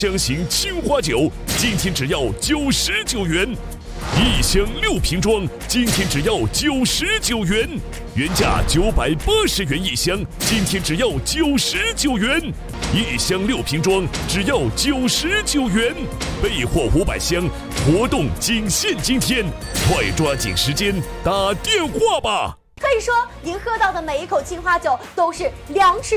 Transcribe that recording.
箱型青花酒，今天只要99元；1箱6瓶装，今天只要99元，原价980元1箱，今天只要99元；1箱6瓶装，只要99元，备货500箱，活动仅限今天，快抓紧时间打电话吧！ 可以说，您喝到的每一口青花酒都是粮食